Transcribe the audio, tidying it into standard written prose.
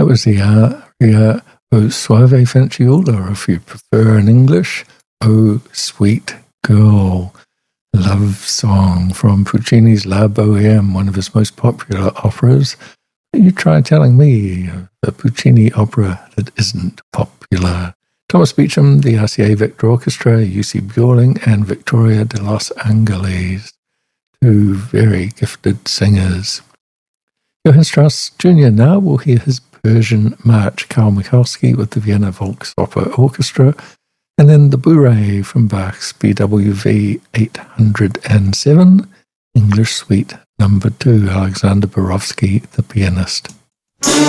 That was the aria O Suave Fanciulla, or if you prefer in English, O Sweet Girl, love song from Puccini's La Bohème, one of his most popular operas. You try telling me a Puccini opera that isn't popular. Thomas Beecham, the RCA Victor Orchestra, UC Bjorling, and Victoria de Los Angeles, two very gifted singers. Johann Strauss Jr. now will hear his Persian March, Karl Mikulski with the Vienna Volksoper Orchestra, and then the Bourrée from Bach's BWV 807, English Suite No. 2, Alexander Borowski, the pianist.